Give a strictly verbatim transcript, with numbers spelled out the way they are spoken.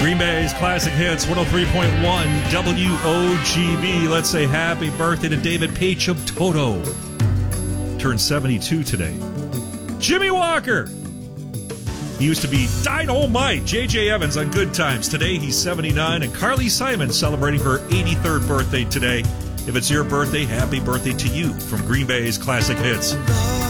Green Bay's Classic Hits, one oh three point one W O G B. Let's say happy birthday to David Paich of Toto. Turned seventy-two today. Jimmy Walker. He used to be Dynamite. J J Evans on Good Times. Today he's seventy-nine. And Carly Simon celebrating her eighty-third birthday today. If it's your birthday, happy birthday to you from Green Bay's Classic Hits.